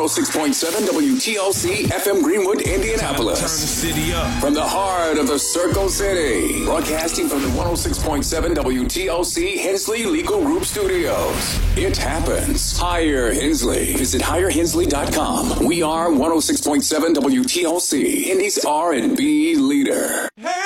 106.7 WTLC FM Greenwood, Indianapolis. Turn the city up. From the heart of the Circle City, broadcasting from the 106.7 WTLC Hensley Legal Group Studios. It happens. Hire Hensley. Visit hirehensley.com. We are 106.7 WTLC, Indy's R&B leader. Hey!